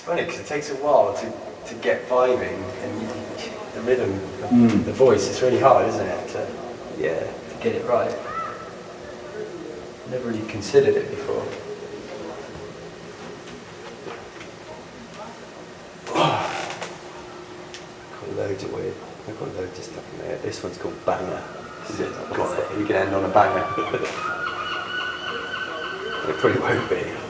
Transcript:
funny because it takes a while to get vibing and the rhythm of the voice. It's really hard, isn't it? To get it right. Never really considered it before. I've got loads of stuff in there. This one's called Banger. You can end on a banger. It probably won't be.